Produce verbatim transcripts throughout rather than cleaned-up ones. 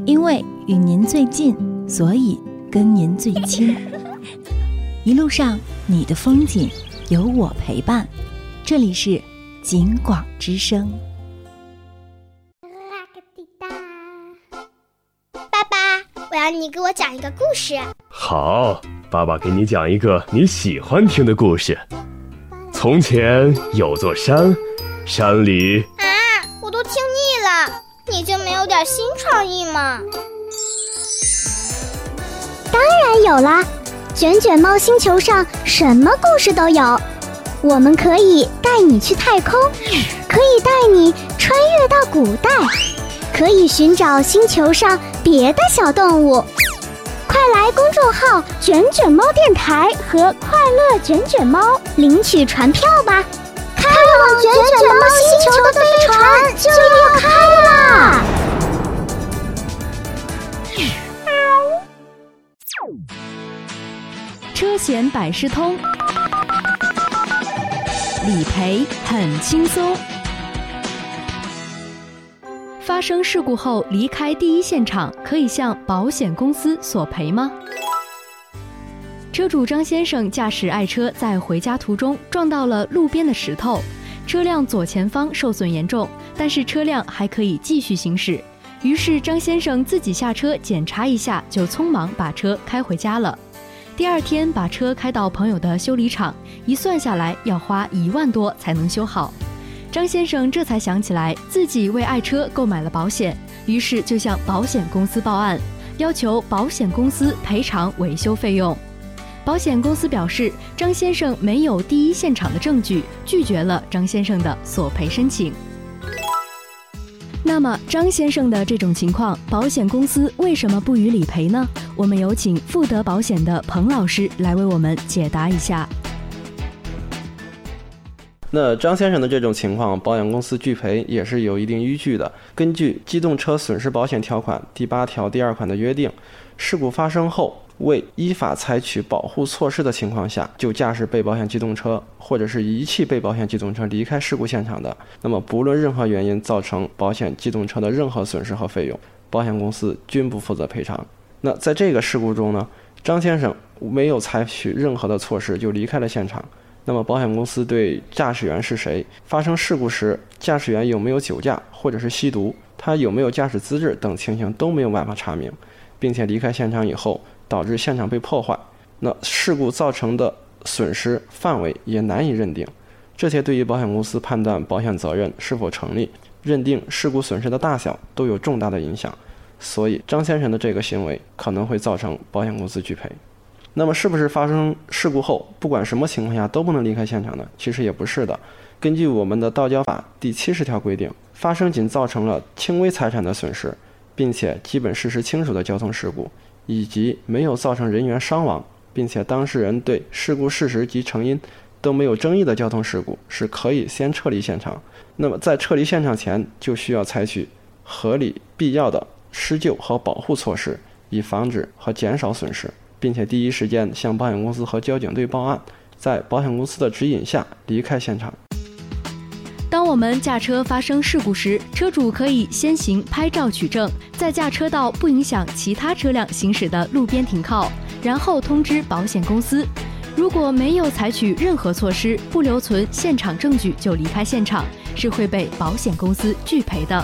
因为与您最近，所以跟您最亲。一路上你的风景有我陪伴，这里是景广之声。 爸爸，我要你给我讲一个故事。 好，爸爸给你讲一个你喜欢听的故事。从前有座山，山里…… 啊，我都听腻了，你就没有点新创意吗？ 当然有啦，卷卷猫星球上什么故事都有。我们可以带你去太空，可以带你穿越到古代，可以寻找星球上别的小动物。快来公众号卷卷猫电台和快乐卷卷猫领取船票吧，开往卷卷猫星球的飞船就要开啦！ 车险百事通，理赔很轻松。发生事故后离开第一现场，可以向保险公司索赔吗？车主张先生驾驶爱车在回家途中撞到了路边的石头，车辆左前方受损严重，但是车辆还可以继续行驶。于是张先生自己下车检查一下，就匆忙把车开回家了。第二天把车开到朋友的修理厂，一算下来要花一万多才能修好。张先生这才想起来自己为爱车购买了保险，于是就向保险公司报案，要求保险公司赔偿维修费用。保险公司表示张先生没有第一现场的证据，拒绝了张先生的索赔申请。那么张先生的这种情况，保险公司为什么不予理赔呢？我们有请富德保险的彭老师来为我们解答一下。 那张先生的这种情况，保险公司拒赔也是有一定依据的。根据机动车损失保险条款第八条第二款的约定，事故发生后未依法采取保护措施的情况下，就驾驶被保险机动车或者是遗弃被保险机动车离开事故现场的，那么不论任何原因造成保险机动车的任何损失和费用，保险公司均不负责赔偿。那在这个事故中呢，张先生没有采取任何的措施就离开了现场。那么保险公司对驾驶员是谁，发生事故时驾驶员有没有酒驾或者是吸毒，他有没有驾驶资质等情形都没有办法查明，并且离开现场以后导致现场被破坏，那事故造成的损失范围也难以认定，这些对于保险公司判断保险责任是否成立，认定事故损失的大小都有重大的影响。所以张先生的这个行为可能会造成保险公司拒赔。那么是不是发生事故后不管什么情况下都不能离开现场呢？其实也不是的。根据我们的道交法第七十条规定，发生仅造成了轻微财产的损失，并且基本事实清楚的交通事故，以及没有造成人员伤亡，并且当事人对事故事实及成因都没有争议的交通事故，是可以先撤离现场。那么在撤离现场前，就需要采取合理必要的施救和保护措施，以防止和减少损失，并且第一时间向保险公司和交警队报案，在保险公司的指引下离开现场。 当我们驾车发生事故时，车主可以先行拍照取证，在驾车到不影响其他车辆行驶的路边停靠，然后通知保险公司。如果没有采取任何措施，不留存现场证据就离开现场，是会被保险公司拒赔的。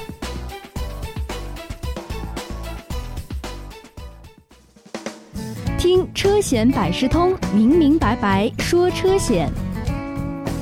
听车险百事通，明明白白说车险。